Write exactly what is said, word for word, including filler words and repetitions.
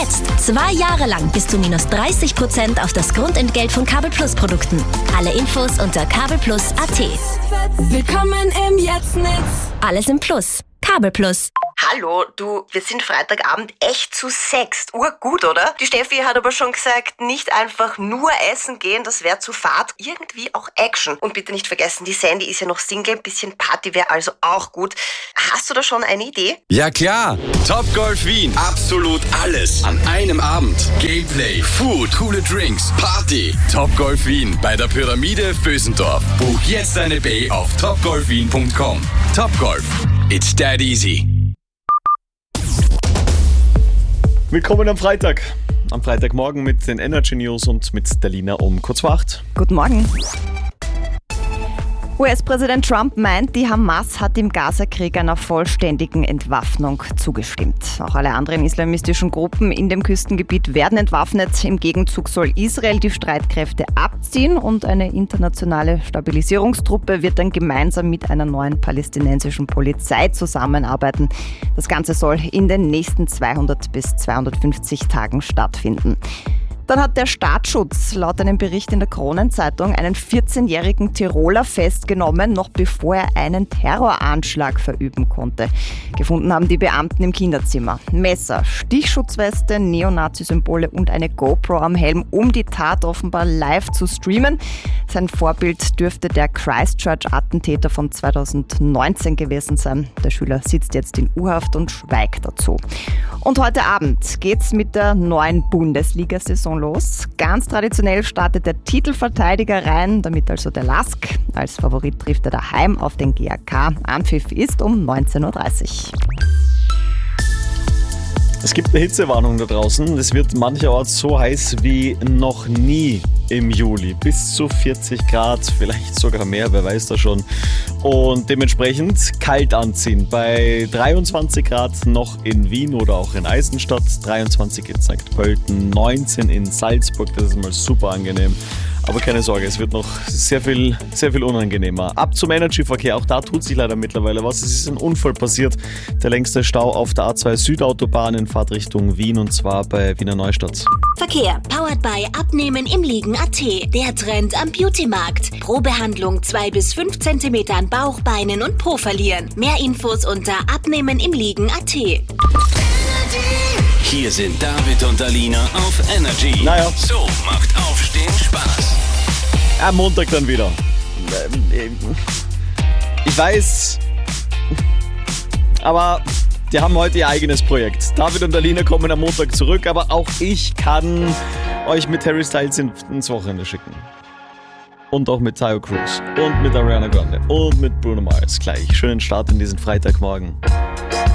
Jetzt zwei Jahre lang bis zu minus dreißig Prozent auf das Grundentgelt von Kabel Plus Produkten. Alle Infos unter kabelplus punkt at. Willkommen im Jetzt-Netz. Alles im Plus. Kabel Plus. Hallo, du, wir sind Freitagabend echt zu sechst. Urgut, oder? Die Steffi hat aber schon gesagt, nicht einfach nur essen gehen, das wäre zu fad. Irgendwie auch Action. Und bitte nicht vergessen, die Sandy ist ja noch Single, bisschen Party wäre also auch gut. Hast du da schon eine Idee? Ja klar, Topgolf Wien. Absolut alles an einem Abend. Gameplay, Food, coole Drinks, Party. Topgolf Wien bei der Pyramide Vösendorf. Buch jetzt deine Bay auf topgolf wien punkt com. Topgolf, it's that easy. Willkommen am Freitag. Am Freitagmorgen mit den Energy News und mit der Lina um kurz vor acht. Guten Morgen. U S-Präsident Trump meint, die Hamas hat im Gazakrieg einer vollständigen Entwaffnung zugestimmt. Auch alle anderen islamistischen Gruppen in dem Küstengebiet werden entwaffnet. Im Gegenzug soll Israel die Streitkräfte abziehen und eine internationale Stabilisierungstruppe wird dann gemeinsam mit einer neuen palästinensischen Polizei zusammenarbeiten. Das Ganze soll in den nächsten zweihundert bis zweihundertfünfzig Tagen stattfinden. Dann hat der Staatsschutz laut einem Bericht in der Kronenzeitung einen vierzehnjährigen Tiroler festgenommen, noch bevor er einen Terroranschlag verüben konnte. Gefunden haben die Beamten im Kinderzimmer Messer, Stichschutzweste, Neonazi-Symbole und eine GoPro am Helm, um die Tat offenbar live zu streamen. Sein Vorbild dürfte der Christchurch-Attentäter von zweitausendneunzehn gewesen sein. Der Schüler sitzt jetzt in U-Haft und schweigt dazu. Und heute Abend geht's mit der neuen Bundesliga-Saison los. Ganz traditionell startet der Titelverteidiger rein, damit also der Lask. Als Favorit trifft er daheim auf den G A K. Anpfiff ist um neunzehn Uhr dreißig. Es gibt eine Hitzewarnung da draußen. Es wird mancherorts so heiß wie noch nie im Juli. Bis zu vierzig Grad, vielleicht sogar mehr, wer weiß das schon. Und dementsprechend kalt anziehen. Bei dreiundzwanzig Grad noch in Wien oder auch in Eisenstadt, dreiundzwanzig in Sankt Pölten, neunzehn in Salzburg. Das ist mal super angenehm. Aber keine Sorge, es wird noch sehr viel, sehr viel unangenehmer. Ab zum Energy-Verkehr, auch da tut sich leider mittlerweile was. Es ist ein Unfall passiert. Der längste Stau auf der A zwei Südautobahn in Fahrtrichtung Wien und zwar bei Wiener Neustadt. Verkehr, powered by Abnehmen im Liegen Punkt at. Der Trend am Beauty-Markt. Pro Behandlung zwei bis fünf Zentimeter an Bauch, Beinen und Po verlieren. Mehr Infos unter Abnehmen im Liegen Punkt at. Hier sind David und Alina auf Energy. Naja. So macht Aufstehen Spaß. Am Montag dann wieder. Ich weiß, aber die haben heute ihr eigenes Projekt. David und Alina kommen am Montag zurück, aber auch ich kann euch mit Harry Styles ins Wochenende schicken. Und auch mit Tayo Cruz und mit Ariana Grande und mit Bruno Mars. Gleich schönen Start in diesen Freitagmorgen.